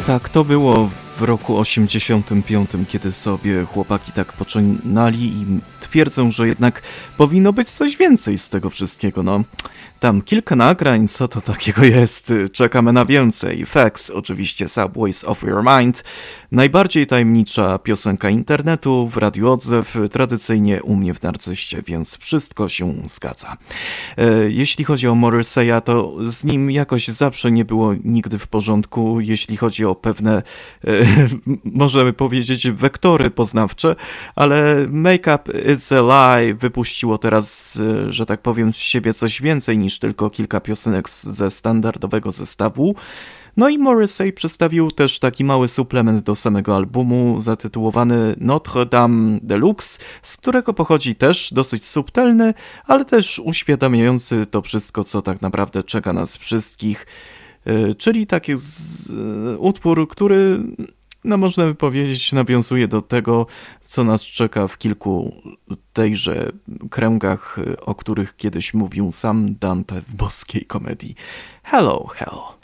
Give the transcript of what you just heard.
Tak, to było w roku 85, kiedy sobie chłopaki tak poczynali i twierdzą, że jednak powinno być coś więcej z tego wszystkiego. No, tam kilka nagrań, co to takiego jest? Czekamy na więcej. Facts, oczywiście Subways of Your Mind. Najbardziej tajemnicza piosenka internetu, w Radiu Odzew, tradycyjnie u mnie w Narcyście, więc wszystko się zgadza. Jeśli chodzi o Morrissey'a, to z nim jakoś zawsze nie było nigdy w porządku, jeśli chodzi o pewne, możemy powiedzieć, wektory poznawcze, ale Make Up It's a Lie wypuściło teraz, że tak powiem, z siebie coś więcej niż tylko kilka piosenek ze standardowego zestawu. No i Morrissey przedstawił też taki mały suplement do samego albumu zatytułowany Notre Dame Deluxe, z którego pochodzi też dosyć subtelny, ale też uświadamiający to wszystko, co tak naprawdę czeka nas wszystkich, czyli taki utwór, który, no można by powiedzieć, nawiązuje do tego, co nas czeka w kilku tejże kręgach, o których kiedyś mówił sam Dante w boskiej komedii Hello, Hell.